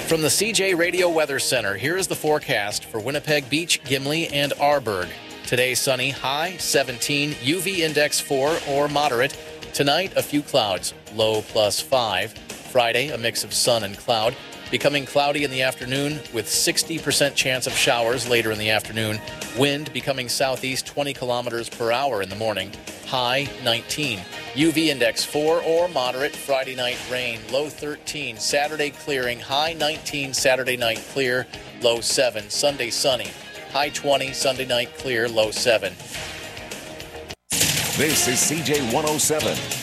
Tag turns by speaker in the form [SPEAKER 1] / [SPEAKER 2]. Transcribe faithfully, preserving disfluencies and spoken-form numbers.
[SPEAKER 1] From the C J Radio Weather Center, here is the forecast for Winnipeg Beach, Gimli, and Arborg. Today, sunny, high seventeen, U V index four or moderate. Tonight, a few clouds, low plus five. Friday, a mix of sun and cloud. Becoming cloudy in the afternoon with sixty percent chance of showers later in the afternoon. Wind becoming southeast twenty kilometers per hour in the morning. High nineteen. U V index four or moderate. Friday night rain. Low thirteen. Saturday clearing. High nineteen. Saturday night clear. Low seven. Sunday sunny. High twenty. Sunday night clear. Low seven.
[SPEAKER 2] This is C J one oh seven.